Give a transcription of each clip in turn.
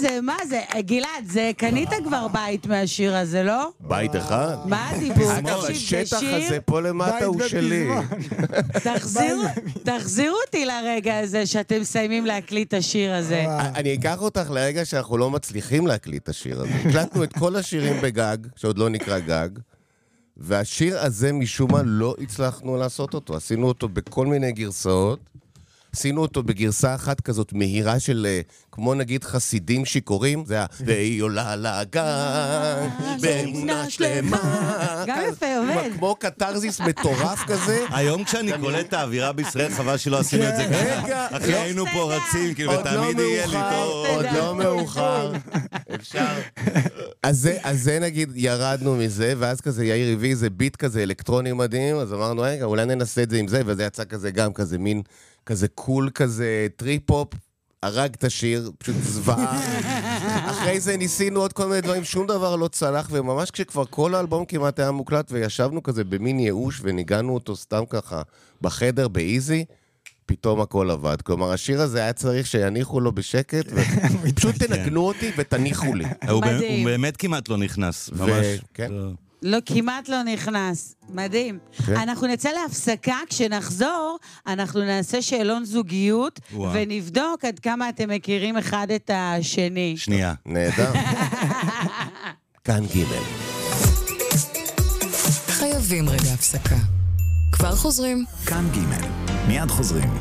מה זה? גלעד, זה קנית כבר בית מהשיר הזה, לא? בית אחד? מה הדיבור? אגב, השטח הזה פה למטה הוא שלי. תחזירו אותי לרגע הזה שאתם מסיימים להקליט את השיר הזה. אני אקח אותך לרגע שאנחנו לא מצליחים להקליט את השיר הזה. הקלטנו את כל השירים בגג, שעוד לא נקרא גג, והשיר הזה משום מה לא הצלחנו לעשות אותו. עשינו אותו בכל מיני גרסאות. עשינו אותו בגרסה אחת כזאת מהירה של, כמו נגיד חסידים שיכורים, זה והיא עולה לגן, באמונה שלמה. גם יפה עובד. כמו קטרזיס מטורף כזה. היום כשאני קולט את האווירה בישראל, חבל שלא עשינו את זה ככה. אחי היינו פה רצים, כאילו, ותמיד יהיה לי טוב. עוד לא מאוחר. אפשר. אז זה נגיד ירדנו מזה, ואז כזה יאיר הביא איזה ביט כזה אלקטרוני מדהים, אז אמרנו, רגע, אולי ננסה את זה עם זה, וזה יצא כזה גם כזה מין כזה קול, כזה טריפ-הופ, הרג את השיר, פשוט זוועה. אחרי זה ניסינו עוד כל מיני דברים, שום דבר לא צלח, וממש כשכבר כל האלבום כמעט היה מוקלט, וישבנו כזה במין ייאוש, וניגענו אותו סתם ככה בחדר באיזי, פתאום הכל עבד. כלומר, השיר הזה היה צריך שיניחו לו בשקט, ופשוט תנגנו אותי ותניחו לי. הוא באמת כמעט לא נכנס, ממש. לא, כמעט לא נכנס. מדהים. אנחנו נצא להפסקה, כשנחזור, אנחנו נעשה שאלון זוגיות, ונבדוק עד כמה אתם מכירים אחד את השני. שנייה. נהדר. כאן ג' חייבים רגע הפסקה. כבר חוזרים? כאן ג' מיד חוזרים.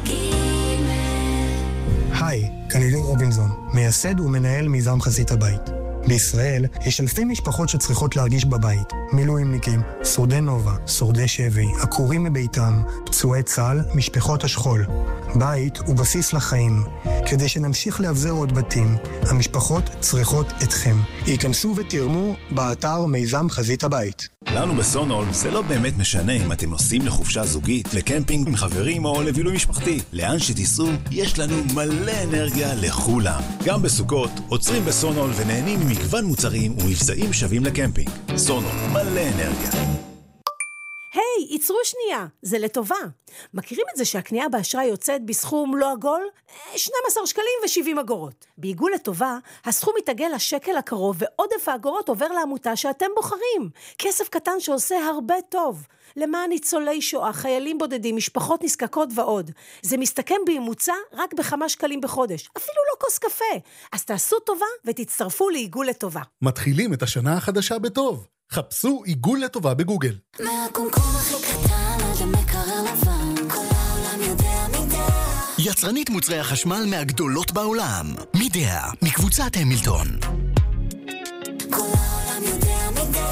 היי, כאן אילן רובינזון, מייסד ומנהל מיזם חזית הבית. בישראל יש אלפי משפחות שצריכות להרגיש בבית. מילואימניקים, שורדי נובה, שורדי שבי, עקורים מביתם, פצועי צה"ל, משפחות השכול. בית הוא בסיס לחיים. כדי שנמשיך להבזר עוד בתים, המשפחות צריכות אתכם. ייכנסו ותרמו באתר מיזם חזית הבית. לנו בסונול זה לא באמת משנה אם אתם נוסעים לחופשה זוגית, לקמפינג עם חברים או לבילוי משפחתי. לאן שתיסעו, יש לנו מלא אנרגיה לכולם. גם בסוכות, עוצרים בסונול ונהנים ממגוון מוצרים ומבצעים שווים לקמפינג. סונול, מלא אנרגיה. היי, יצרו שנייה, זה לטובה. מכירים את זה שהקנייה באשראי יוצאת בסכום לא עגול? 12 שקלים ו70 אגורות. בעיגול לטובה, הסכום מתעגל לשקל הקרוב ועודף האגורות עובר לעמותה שאתם בוחרים. כסף קטן שעושה הרבה טוב. למען ניצולי שואה, חיילים בודדים, משפחות נזקקות ועוד. זה מסתכם בממוצע רק ב5 שקלים בחודש. אפילו לא כוס קפה. אז תעשו טובה ותצטרפו לעיגול לטובה. מתחילים את השנה החדשה בטוב. חפשו עיגול לטובה בגוגל. מהקומקום הכי קטן עד המקרר לבן, כל העולם יודע מידע. יצרנית מוצרי החשמל מהגדולות בעולם. מידע, מקבוצת המילטון. כל העולם יודע מידע.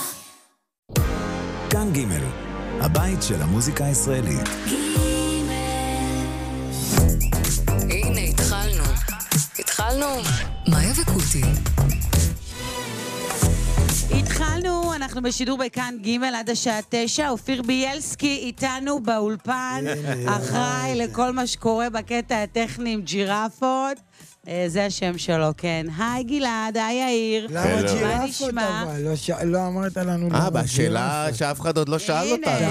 כאן ג' הבית של המוזיקה הישראלית. הנה, התחלנו. מאיה וקוטי. התחלנו, אנחנו בשידור בכאן ג' עד השעה 9, אופיר ביילסקי איתנו באולפן, אחראי לכל מה שקורה בקטע הטכני עם ג'ירפות, זה השם שלו, כן. היי גלעד, היי יאיר. למה ג'ירפות אבל? לא אמרת לנו למה. בשאלה שאף אחד עוד לא שאל אותנו.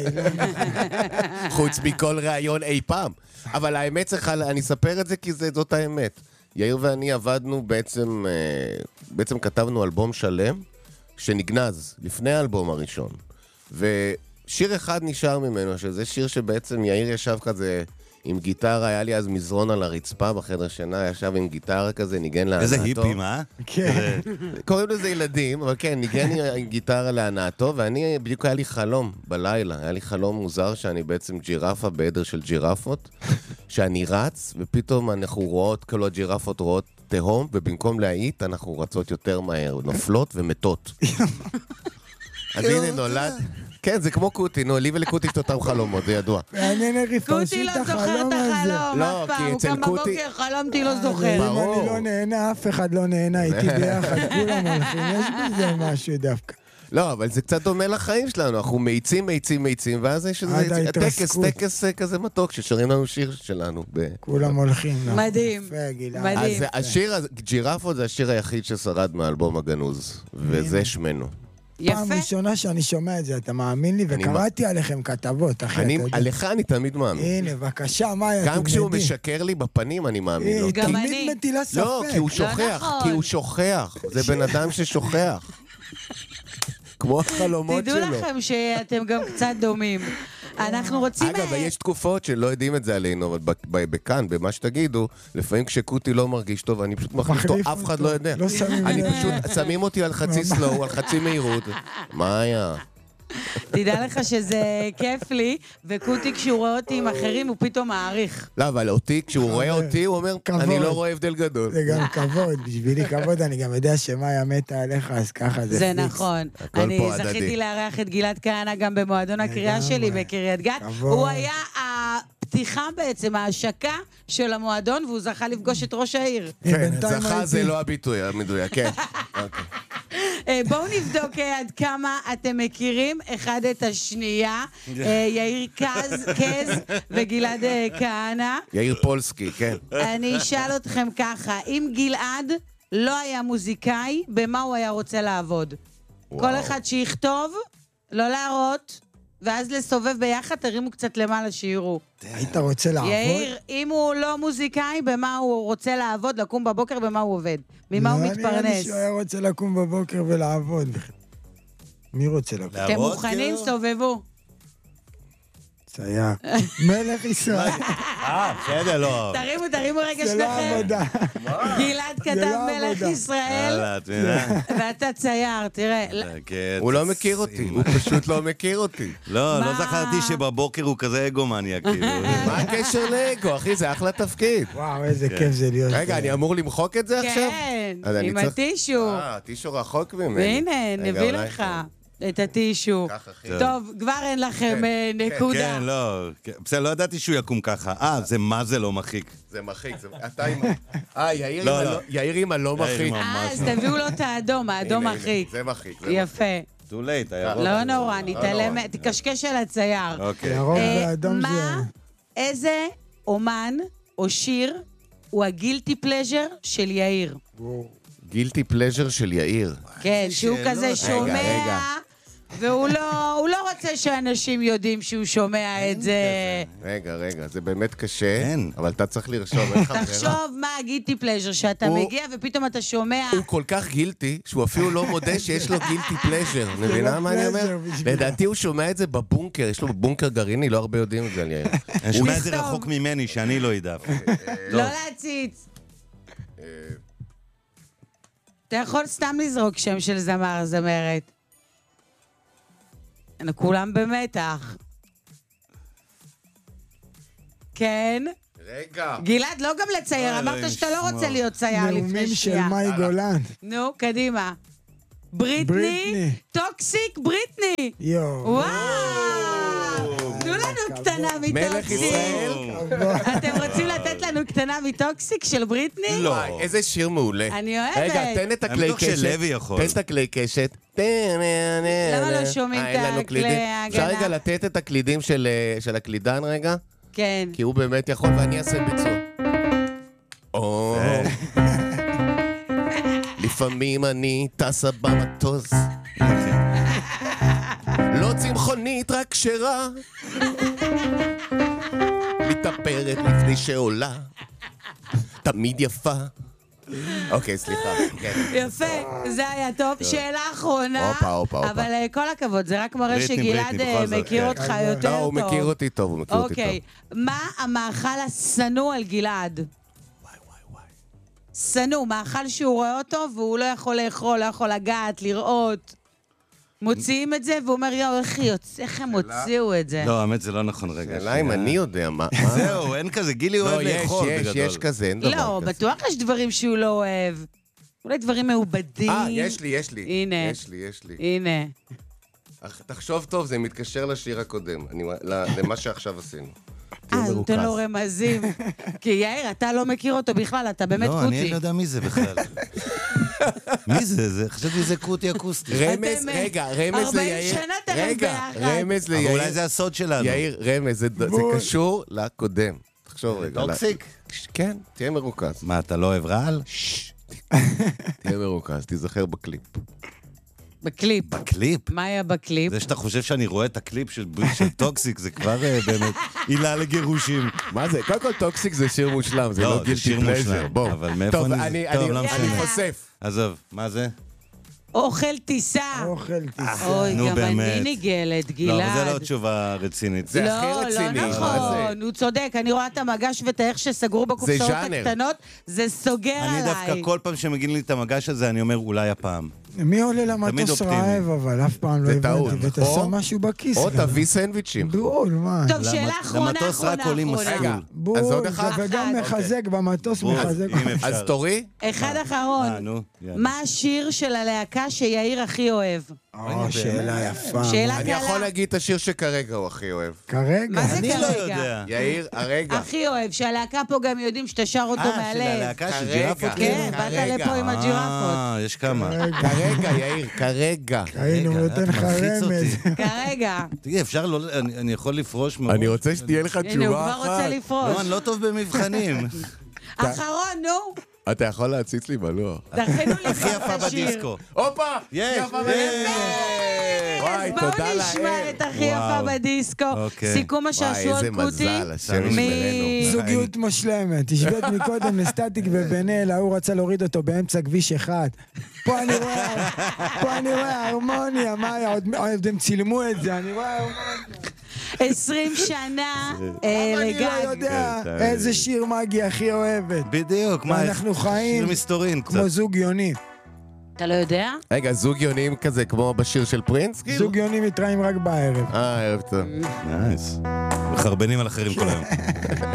חוץ מכל ראיון אי פעם. אבל האמת צריכה, אני אספר את זה כי זאת האמת. יאיר ואני עבדנו בעצם כתבנו אלבום שלם, שנגנז לפני האלבום הראשון. ושיר אחד נשאר ממנו, שזה שיר שבעצם יאיר ישב כזה עם גיטרה, היה לי אז מזרון על הרצפה בחדר שינה, ישב עם גיטרה כזה, ניגן להנאתו. איזה היפים, אה? כן. קוראים לזה ילדים, אבל כן, ניגן עם גיטרה להנאתו, ואני, בדיוק היה לי חלום בלילה, היה לי חלום מוזר שאני בעצם ג'ירפה בעדר של ג'ירפות, שאני רץ, ופתאום אנחנו רואות, כאילו הג'ירפות רואות תהום, ובמקום להעיט, אנחנו רצות יותר מהר, נופלות ומתות. אז הנה נולד. כן, זה כמו קוטי, נו, לי ולקוטי יש אותם חלומות, זה ידוע. מעניין איך יפרשי את החלום הזה. לא, כי אצל קוטי... חלמתי, לא זוכר. אם אני לא נהנה, אף אחד לא נהנה, איתי ביחד, כולם הולכים, יש בזה משהו דווקא. לא, אבל זה קצת דומה לחיים שלנו, אנחנו מאיצים, ואז יש איזה טקס כזה מתוק, ששרים לנו שיר שלנו. כולם הולכים. מדהים. אז השיר, ג'ירפות זה השיר היחיד ששרד מהאלבום הגנוז, וזה שמנו. פעם ראשונה שאני שומע את זה, אתה מאמין לי? וקראתי עליכם כתבות, אחי. עליך אני תמיד מאמין. הנה, בבקשה, מה היה? גם כשהוא משקר לי בפנים, אני מאמין לו. גם אני. תמיד מטילה ספק. לא, כי הוא שוכח, כי הוא שוכח. זה בן אדם ששוכח. כמו החלומות שלו. תדעו לכם שאתם גם קצת דומים. אנחנו רוצים... אגב, יש תקופות שלא יודעים את זה עלינו, אבל בכאן, במה שתגידו, לפעמים כשקוטי לא מרגיש טוב, אני פשוט מחליף אותו, אף אחד לא יודע. אני פשוט, שמים אותי על חצי סלואו, על חצי מהירות. מה היה? תדע לך שזה כיף לי, וקוטי כשהוא רואה אותי עם אחרים, הוא פתאום מעריך. לא, אבל אותי, כשהוא רואה אותי, הוא אומר, אני לא רואה הבדל גדול. זה גם כבוד, בשבילי כבוד, אני גם יודע שמאיה מתה עליך, אז ככה זה זה נכון. אני זכיתי לארח את גלעד כהנא גם במועדון הקריאה שלי בקריית גת. הוא היה הפתיחה בעצם, ההשקה של המועדון, והוא זכה לפגוש את ראש העיר. כן, זכה זה לא הביטוי המדויק, כן. בואו נבדוק עד כמה אתם מכירים אחד את השנייה, יאיר קז וגלעד כהנא. יאיר פולסקי, כן. אני אשאל אתכם ככה, אם גלעד לא היה מוזיקאי, במה הוא היה רוצה לעבוד? כל אחד שיכתוב, לא להראות, ואז לסובב ביחד, תרימו קצת למעלה שיראו. היית רוצה לעבוד? יאיר, אם הוא לא מוזיקאי, במה הוא רוצה לעבוד, לקום בבוקר, במה הוא עובד? ממה הוא מתפרנס? לא, נראה לי שהוא היה רוצה לקום בבוקר ולעבוד. מי רוצה לקום? אתם מוכנים? סובבו. צייר. מלך ישראל. בסדר, לא. תרימו רגע זה לא שלכם. עבודה. גלעד כתב מלך ישראל, ואתה צייר, תראה. הוא לא מכיר אותי, הוא פשוט לא מכיר אותי. לא זכרתי שבבוקר הוא כזה אגומניה, כאילו. מה הקשר לאגו, אחי? זה אחלה תפקיד. וואו, איזה כיף זה להיות. רגע, אני אמור למחוק את זה עכשיו? כן, עם הטישו. טישו רחוק ממני. והנה, נביא לך. את הטישו. טוב, כבר אין לכם נקודה. כן, לא. בסדר, לא ידעתי שהוא יקום ככה. זה מה זה לא מחיק. זה מחיק, אתה עם... יאיר עם הלא מחיק. אז תביאו לו את האדום, האדום מחיק. זה מחיק. יפה. too late, הירוק. לא נורא, נתעלם, תקשקש על הצייר. ירוק והאדום זה... איזה אומן או שיר הוא הגילטי פלז'ר של יאיר? גילטי פלז'ר של יאיר. כן, שהוא כזה שומע, והוא לא רוצה שאנשים יודעים שהוא שומע את זה. רגע, זה באמת קשה, אבל אתה צריך לרשום איך הברירה. תחשוב מה הגילטי פלז'ר, שאתה מגיע ופתאום אתה שומע... הוא כל כך גילטי, שהוא אפילו לא מודה שיש לו גילטי פלז'ר. מבינה מה אני אומר? לדעתי הוא שומע את זה בבונקר, יש לו בונקר גרעיני, לא הרבה יודעים את זה על יאיר. אני שומע את זה רחוק ממני, שאני לא ידע. לא להציץ. אתה יכול סתם לזרוק שם של זמר, זמרת. כולם במתח. כן? רגע. גלעד, לא גם לצייר, אמרת שאתה לא רוצה להיות צייר לפני שנייה. נאומים של מאי גולן. נו, קדימה. בריטני, טוקסיק בריטני. וואו! תנו לנו קטנה מטוקסיק. מלך ישראל. אתם רוצים לתת לנו קטנה מטוקסיק של בריטני? לא. איזה שיר מעולה. אני אוהבת. רגע, תן את הכלי קשת. תן את הכלי קשת. למה לא שומעים את הכלי ההגנה? אפשר רגע לתת את הקלידים של הקלידן רגע? כן. כי הוא באמת יכול ואני אעשה ביצוע. לפעמים אני טסה במטוס, לא צמחונית רק כשרה, מתאפרת לפני שעולה, תמיד יפה. אוקיי, סליחה. יפה, זה היה טוב. שאלה אחרונה, אבל כל הכבוד, זה רק מראה שגלעד מכיר אותך יותר טוב. לא, הוא מכיר אותי טוב, אוקיי, מה המאכל השנוא על גלעד? שנוא, מאכל שהוא רואה אותו והוא לא יכול לאכול, לא יכול לגעת, לראות. מוציאים את זה, והוא אומר, יאו, איך הם הוציאו את זה? לא, האמת, זה לא נכון רגע. שאלה אם אני יודע מה. זהו, אין כזה, גילי אוהב לאכול בגדול. יש כזה, אין דבר כזה. לא, בטוח יש דברים שהוא לא אוהב. אולי דברים מעובדים. יש לי. הנה. יש לי. הנה. תחשוב טוב, זה מתקשר לשיר הקודם, למה שעכשיו עשינו. נותן לו רמזים. כי יאיר, אתה לא מכיר אותו בכלל, אתה באמת קוטי. לא, אני לא יודע מי זה בכלל. מי זה? חשבתי זה קוטי אקוסטי. רמז ליאיר. 40 שנה אתם ביחד. רמז ליאיר. אולי זה הסוד שלנו. יאיר, רמז, זה קשור לקודם. תחשוב רגע. טוקסיק? כן, תהיה מרוכז. מה, אתה לא אוהב רעל? תהיה מרוכז, תיזכר בקליפ. בקליפ. בקליפ? מה היה בקליפ? זה שאתה חושב שאני רואה את הקליפ של טוקסיק, זה כבר באמת עילה לגירושים. מה זה? קודם כל טוקסיק זה שיר מושלם, זה לא גילטי פלז'ר. אבל מאיפה טוב, אני... אני חושף. עזוב, מה זה? אוכל טיסה. אוי, גם אני ניגלת, גלעד. לא, אבל זה לא תשובה רצינית. זה הכי רציני. לא נכון, הוא צודק. אני רואה את המגש ואת איך שסגרו בקופסאות הקטנות, זה סוגר עליי. אני דווקא כל פעם שמגיעים לי את המגש הזה, אני אומר אולי הפעם. מי עולה למטוס רעב, אבל אף פעם לא הבנתי, ותעשה משהו בכיס. או תביא סנדוויצ'ים. בול, מה? טוב, שאלה אחרונה. למטוס רק עולים מסלול. בול, וגם מחזק במטוס, מחזק. אז תורי? אחד אחרון. מה השיר של הלהקה שיאיר הכי אוהב? שאלה יפה. שאלה אני יכול להגיד את השיר שכרגע הוא הכי אוהב. כרגע? מה זה אני כרגע? לא יודע. יאיר, הרגע. הכי אוהב, שהלהקה פה גם יודעים שאתה שר אותו מהלב. של הלהקה של ג'ירפות? כן, באת לפה עם הג'ירפות. יש כמה. כרגע, יאיר, כרגע. היינו, נותן לך רמז. כרגע. תגיד, אפשר לא... אני יכול לפרוש מראש? אני רוצה שתהיה לך תשובה אחת. הנה, הוא כבר רוצה לפרוש. לא, אני לא טוב במבחנים. אחרון, נו. אתה יכול להציץ לי בלוח. דחינו הכי לך יפה את השיר. בדיסקו. הופה! יש! וואי, אז בואו תודה נשמע את הכי יפה בדיסקו. סיכום השעשוע איזה קוטי. מזל, השם ישמרנו. זוגיות מושלמת. השווית מקודם לסטטיק ובן אל, ההוא רצה להוריד אותו באמצע כביש אחד. פה אני רואה הרמוניה, מה היה? עוד הם צילמו את זה, אני רואה הרמוניה. 20 שנה אני לא יודע איזה שיר מגי הכי אוהבת. בדיוק, מה? ואנחנו חיים שיר מסתורין קצת. כמו זוג יוני. אתה לא יודע? רגע, זוג יונים כזה כמו בשיר של פרינס? זוג יוני מתראים רק בערב. ערב טוב. נייס. מחרבנים על אחרים כל היום.